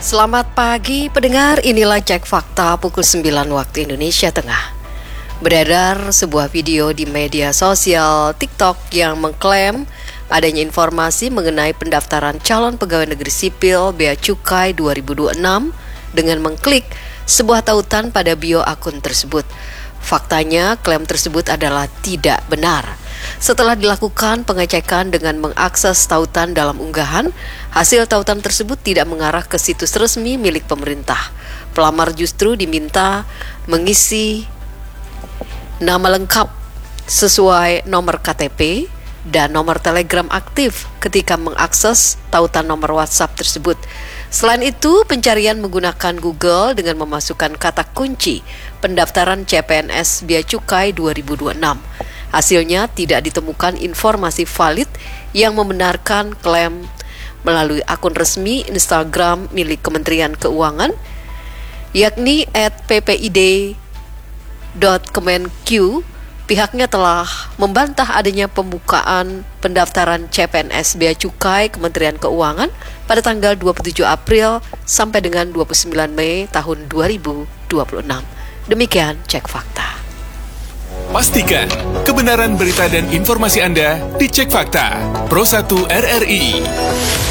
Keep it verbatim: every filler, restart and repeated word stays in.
Selamat pagi pendengar, inilah Cek Fakta pukul sembilan waktu Indonesia Tengah. Beredar sebuah video di media sosial TikTok yang mengklaim adanya informasi mengenai pendaftaran calon pegawai negeri sipil Bea Cukai dua ribu dua puluh enam dengan mengklik sebuah tautan pada bio akun tersebut. Faktanya, klaim tersebut adalah tidak benar. Setelah dilakukan pengecekan dengan mengakses tautan dalam unggahan, hasil tautan tersebut tidak mengarah ke situs resmi milik pemerintah. Pelamar justru diminta mengisi nama lengkap sesuai nomor K T P dan nomor telegram aktif ketika mengakses tautan nomor WhatsApp tersebut. Selain itu, pencarian menggunakan Google dengan memasukkan kata kunci pendaftaran C P N S Bea Cukai dua ribu dua puluh enam. Hasilnya tidak ditemukan informasi valid yang membenarkan klaim melalui akun resmi Instagram milik Kementerian Keuangan, yakni at p p i d dot kemenq. Pihaknya telah membantah adanya pembukaan pendaftaran C P N S Bea Cukai Kementerian Keuangan pada tanggal dua puluh tujuh April sampai dengan dua puluh sembilan Mei tahun dua ribu dua puluh enam. Demikian Cek Fakta. Pastikan kebenaran berita dan informasi Anda di Cek Fakta Pro satu R R I.